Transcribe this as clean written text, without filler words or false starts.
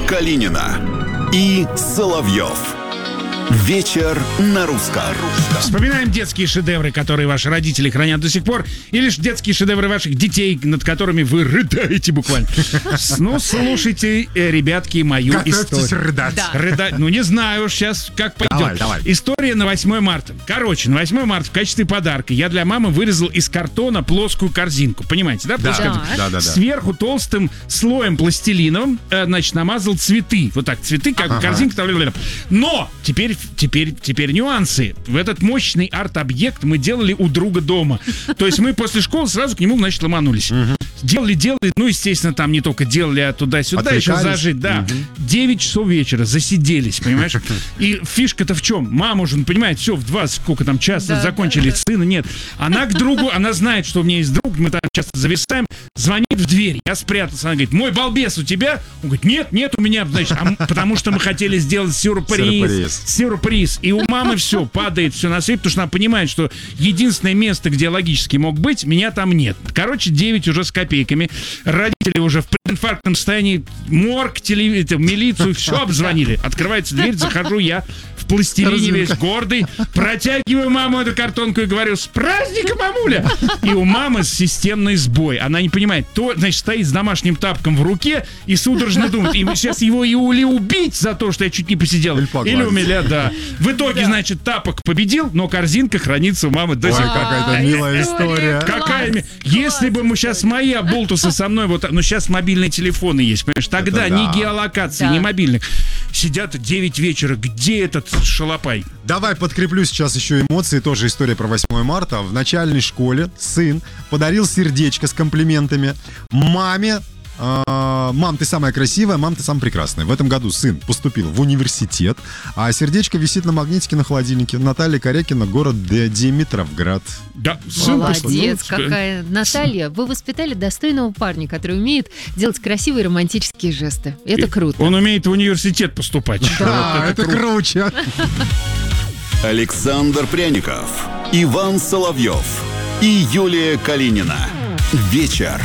Калинина и Соловьев. Вечер на русском. Вспоминаем детские шедевры, которые ваши родители хранят до сих пор, и лишь детские шедевры ваших детей, над которыми вы рыдаете буквально. Ну, слушайте, ребятки, мою Готовьтесь историю. рыдать. Ну, не знаю, сейчас как пойдет. Давай. История на 8 марта. Короче, на 8 марта в качестве подарка я для мамы вырезал из картона плоскую корзинку. Понимаете, да? Плоскую корзинку. Да. Сверху толстым слоем пластилиновым, значит, намазал цветы. Вот так, цветы, как корзинка. Но теперь нюансы. В этот мощный арт-объект мы делали у друга дома. То есть мы после школы сразу к нему, значит, ломанулись. Делали, ну, естественно, там не только делали, а туда-сюда еще зажить. Да. 9 часов вечера засиделись, понимаешь? И фишка-то в чем? Мама уже, понимаете, все, в 20, сколько там, часа закончили, сына нет. Она к другу, она знает, что у меня есть друг, мы там часто зависаем, звонит в дверь, я спрятался, она говорит: мой балбес у тебя? Он говорит: нет, у меня, значит, потому что мы хотели сделать сюрприз. И у мамы все, падает все на свет, потому что она понимает, что единственное место, где логически мог быть, меня там нет. Короче, 9 уже с копейками. Родители уже в прединфарктном состоянии, морг, милицию, все обзвонили. Открывается дверь, захожу я в пластилине весь гордый, протягиваю маму эту картонку и говорю: с праздником, мамуля! И у мамы системный сбой. Она не понимает, то, значит, стоит с домашним тапком в руке и судорожно думает: и сейчас его или убить за то, что я чуть не посидел, или умилять, да. В итоге, значит, тапок победил, но корзинка хранится у мамы до сих пор. Какая-то милая история. Если бы мы сейчас мои оболтусы со мной, вот, но сейчас мобильные телефоны есть, понимаешь, тогда ни геолокации, ни мобильных. Сидят 9 вечера, где этот шалопай? Давай подкреплю сейчас еще эмоции, тоже история про 8 марта. В начальной школе сын подарил сердечко с комплиментами маме. Мам, ты самая красивая, мам, ты самая прекрасная. В этом году сын поступил в университет, а сердечко висит на магнитике на холодильнике. Наталья Корякина, город Димитровград. Да, сын молодец, какая. Наталья, вы воспитали достойного парня, который умеет делать красивые романтические жесты. Это круто. Он умеет в университет поступать. Да, это круче. Александр Пряников, Иван Соловьев и Юлия Калинина. Вечер